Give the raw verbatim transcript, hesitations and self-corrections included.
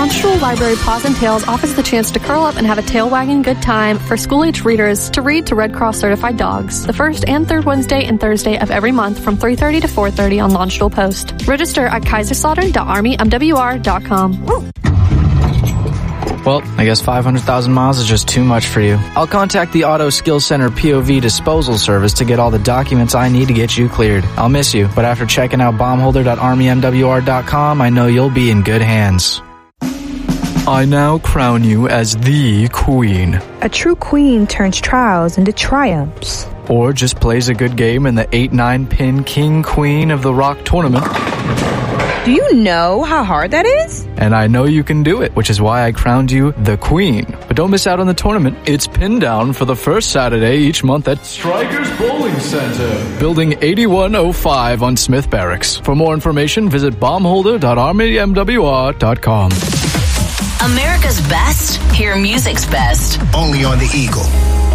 Launch Tool Library Paws and Tails offers the chance to curl up and have a tail-wagging good time for school-age readers to read to Red Cross certified dogs. The first and third Wednesday and Thursday of every month from three thirty to four thirty on Launch Tool Post. Register at kaiserslautern dot army m w r dot com. Well, I guess five hundred thousand miles is just too much for you. I'll contact the Auto Skill Center P O V disposal service to get all the documents I need to get you cleared. I'll miss you, but after checking out bomb holder dot army m w r dot com, I know you'll be in good hands. I now crown you as the queen. A true queen turns trials into triumphs. Or just plays a good game in the eight nine pin king queen of the rock tournament. Do you know how hard that is? And I know you can do it, which is why I crowned you the queen. But don't miss out on the tournament. It's pinned down for the first Saturday each month at Strikers Bowling Center, Building eighty-one oh five on Smith Barracks. For more information, visit bomb holder dot army m w r dot com. America's best, hear music's best. Only on the Eagle.